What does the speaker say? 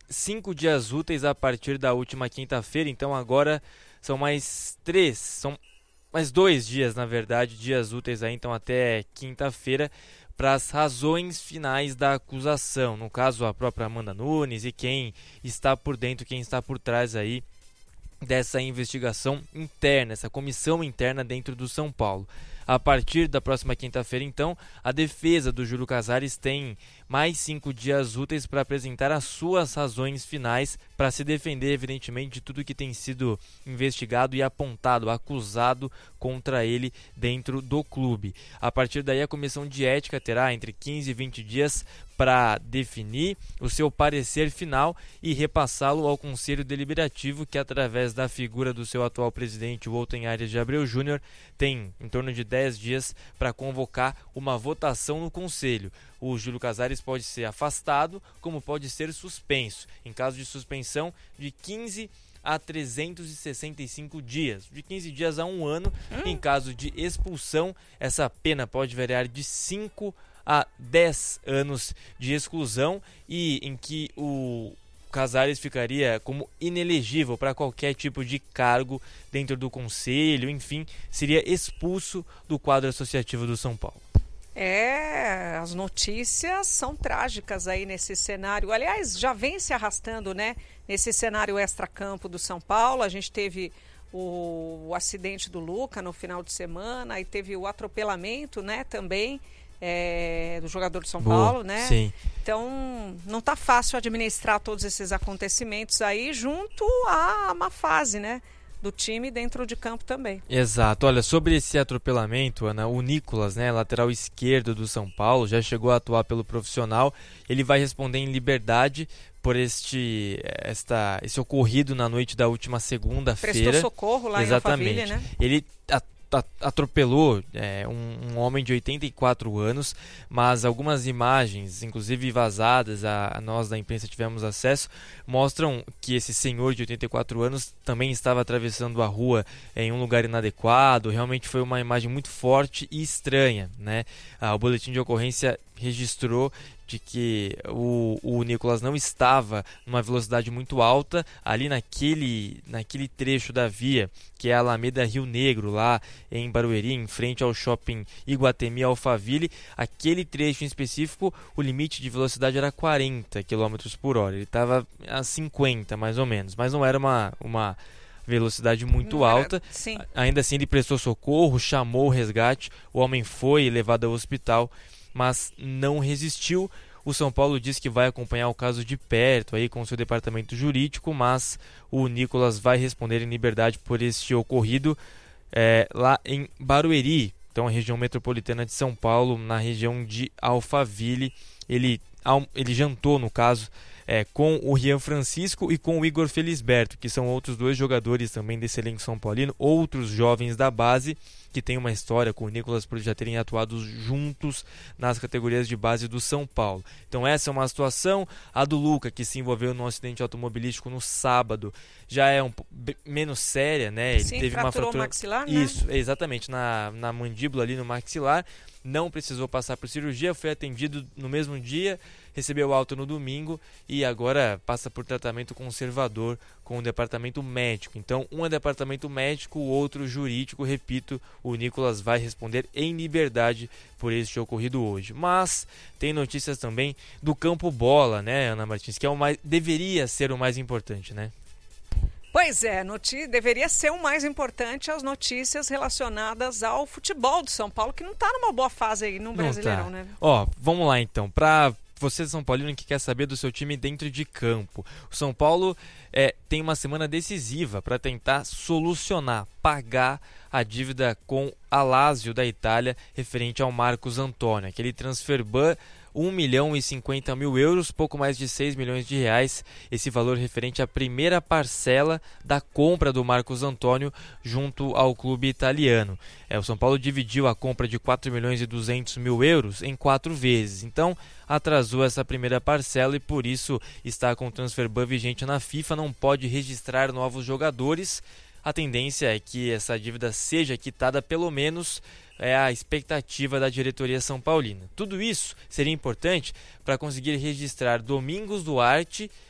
5 dias úteis a partir da última quinta-feira, então agora são mais 2 dias, na verdade, dias úteis aí, então até quinta-feira, para as razões finais da acusação. No caso, a própria Amanda Nunes e quem está por dentro, quem está por trás aí dessa investigação interna, essa comissão interna dentro do São Paulo. A partir da próxima quinta-feira, então, a defesa do Júlio Casares tem mais 5 dias úteis para apresentar as suas razões finais, para se defender, evidentemente, de tudo que tem sido investigado e apontado, acusado contra ele dentro do clube. A partir daí, a comissão de ética terá entre 15 e 20 dias para definir o seu parecer final e repassá-lo ao Conselho Deliberativo, que através da figura do seu atual presidente, o Walton Arias de Abreu Júnior, tem em torno de 10 dias para convocar uma votação no Conselho. O Júlio Casares pode ser afastado, como pode ser suspenso. Em caso de suspensão, de 15 a 365 dias, de 15 dias a 1 ano. Em caso de expulsão, essa pena pode variar de 5 a 10 anos de exclusão, e em que o Casares ficaria como inelegível para qualquer tipo de cargo dentro do conselho, enfim, seria expulso do quadro associativo do São Paulo. As notícias são trágicas aí nesse cenário. Aliás, já vem se arrastando, né? Nesse cenário extracampo do São Paulo. A gente teve o acidente do Luca no final de semana, aí teve o atropelamento, né, também, do jogador de São Paulo, né? Sim. Então, não está fácil administrar todos esses acontecimentos aí, junto à má fase, né, do time dentro de campo também. Exato. Olha, sobre esse atropelamento, Ana, o Nicolas, né, lateral esquerdo do São Paulo, já chegou a atuar pelo profissional. Ele vai responder em liberdade por esse ocorrido na noite da última segunda-feira. Prestou socorro lá em Alphaville, né? Ele atropelou um homem de 84 anos, mas algumas imagens, inclusive vazadas, a nós da imprensa tivemos acesso, mostram que esse senhor de 84 anos também estava atravessando a rua em um lugar inadequado. Realmente foi uma imagem muito forte e estranha, né? O boletim de ocorrência registrou de que o Nicolas não estava numa velocidade muito alta ali naquele trecho da via, que é a Alameda Rio Negro, lá em Barueri, em frente ao shopping Iguatemi Alphaville. Aquele trecho em específico, o limite de velocidade era 40 km por hora. Ele estava a 50 mais ou menos, mas não era uma velocidade muito alta. Ainda assim ele prestou socorro, chamou o resgate, o homem foi levado ao hospital, mas não resistiu. O São Paulo diz que vai acompanhar o caso de perto aí com seu departamento jurídico, mas o Nicolas vai responder em liberdade por este ocorrido lá em Barueri, então a região metropolitana de São Paulo, na região de Alphaville. Ele jantou, no caso, com o Rian Francisco e com o Igor Felisberto, que são outros 2 jogadores também desse elenco São Paulino, outros jovens da base, que tem uma história com o Nicolas por já terem atuado juntos nas categorias de base do São Paulo. Então essa é uma situação. A do Luca, que se envolveu num acidente automobilístico no sábado, já é menos séria, né? Ele teve uma fratura maxilar, né? Isso, exatamente, na mandíbula ali, no maxilar. Não precisou passar por cirurgia, foi atendido no mesmo dia, recebeu alta no domingo e agora passa por tratamento conservador com o departamento médico. Então, um é departamento médico, o outro jurídico. Repito, o Nicolas vai responder em liberdade por este ocorrido hoje. Mas tem notícias também do campo bola, né, Ana Martins, que deveria ser o mais importante, né? Pois é, deveria ser o mais importante as notícias relacionadas ao futebol do São Paulo, que não está numa boa fase aí no Brasileirão, né? Vamos lá então, para você São Paulino que quer saber do seu time dentro de campo. O São Paulo tem uma semana decisiva para tentar solucionar, pagar a dívida com a Lazio da Itália referente ao Marcos Antônio, aquele transfer ban, 1.050.000 euros, pouco mais de 6 milhões de reais, esse valor referente à primeira parcela da compra do Marcos Antônio junto ao clube italiano. O São Paulo dividiu a compra de 4.200.000 euros em 4 vezes, então atrasou essa primeira parcela e por isso está com o transfer ban vigente na FIFA, não pode registrar novos jogadores. A tendência é que essa dívida seja quitada, pelo menos é a expectativa da diretoria são paulina. Tudo isso seria importante para conseguir registrar Domingos Duarte